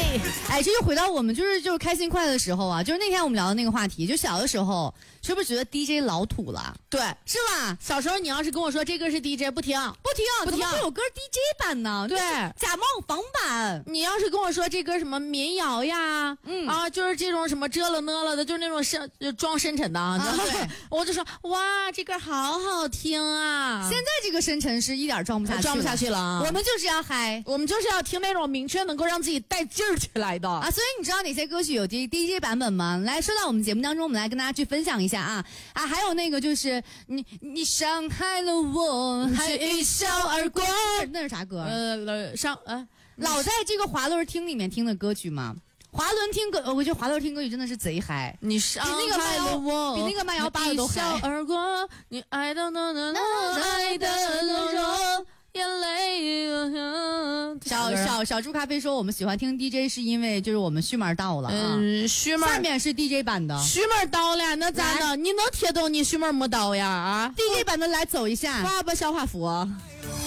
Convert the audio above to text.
哎，这就回到我们就是开心快乐的时候啊，就是那天我们聊的那个话题，就小的时候是不是觉得 DJ 老土了？ 对， 是吧？ 小时候你要是跟我说这歌是 DJ， 不听， 怎么会有歌 DJ 版呢？ 对， 假冒仿版。 你要是跟我说这歌什么民谣呀，就是这种什么遮了呢了的，就是那种装深沉的啊， 对， 我就说哇，这歌好好听啊。 现在这个深沉是一点装不下去了啊。我们就是要嗨， 我们就是要听那种明确能够让自己带劲儿起来的啊。所以你知道哪些歌曲有 DJ 版本吗？来，说到我们节目当中，我们来跟大家去分享一下啊。还有那个就是你伤害了我，还一笑而过，那是啥歌？老在这个滑轮厅里面听的歌曲吗？滑轮听歌，我觉得滑轮听歌曲真的是贼嗨。 你伤害了我， 比那个慢摇扒的都嗨。 一笑而过，你爱的爱的柔弱。眼泪小猪咖啡说我们喜欢听 DJ 是因为就是我们虚门到了啊， 虚门下面是 DJ 版的， 虚门到了那咋的？你能贴动你虚门没到呀啊 ？DJ 版的来走一下， 花吧小华服。